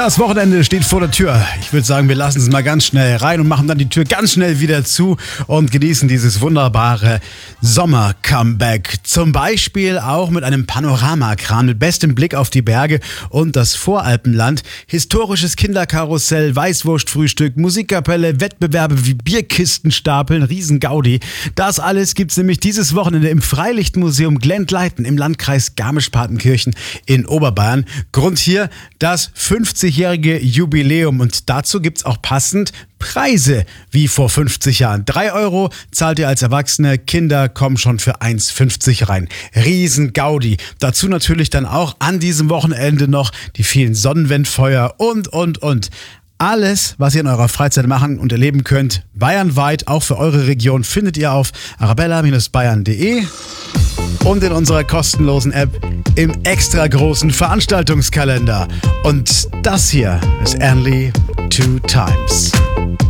Das Wochenende steht vor der Tür. Ich würde sagen, wir lassen es mal ganz schnell rein und machen dann die Tür ganz schnell wieder zu und genießen dieses wunderbare Sommer-Comeback. Zum Beispiel auch mit einem Panoramakran mit bestem Blick auf die Berge und das Voralpenland, historisches Kinderkarussell, Weißwurstfrühstück, Musikkapelle, Wettbewerbe wie Bierkistenstapeln, Riesengaudi. Das alles gibt's nämlich dieses Wochenende im Freilichtmuseum Glendleiten im Landkreis Garmisch-Partenkirchen in Oberbayern. Grund hier das 50-jährige Jubiläum und dazu gibt's auch passend Preise wie vor 50 Jahren. 3 Euro zahlt ihr als Erwachsene, Kinder kommen schon für 1,50 rein. Riesen-Gaudi. Dazu natürlich dann auch an diesem Wochenende noch die vielen Sonnenwendfeuer und. Alles, was ihr in eurer Freizeit machen und erleben könnt, bayernweit, auch für eure Region, findet ihr auf arabella-bayern.de und in unserer kostenlosen App im extra großen Veranstaltungskalender. Und das hier ist Only Two Times.